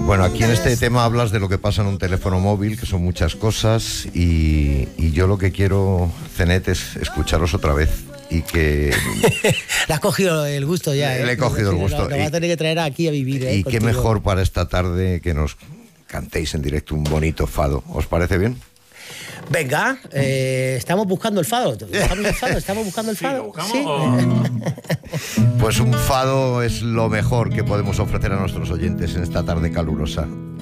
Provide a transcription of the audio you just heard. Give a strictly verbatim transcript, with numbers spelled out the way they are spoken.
Bueno, aquí en este tema hablas de lo que pasa en un teléfono móvil, que son muchas cosas, y, y yo lo que quiero, Cenet, es escucharos otra vez y que... Le has cogido el gusto ya, ¿eh? Le he cogido el gusto. Lo, lo vas a tener que traer aquí a vivir, ¿eh? Y Contigo. qué mejor para esta tarde que nos cantéis en directo un bonito fado. ¿Os parece bien? Venga, eh, estamos buscando el fado. ¿Buscamos el fado? ¿Estamos buscando el fado? Sí, ¿lo buscamos? ¿Sí? Pues un fado es lo mejor que podemos ofrecer a nuestros oyentes en esta tarde calurosa.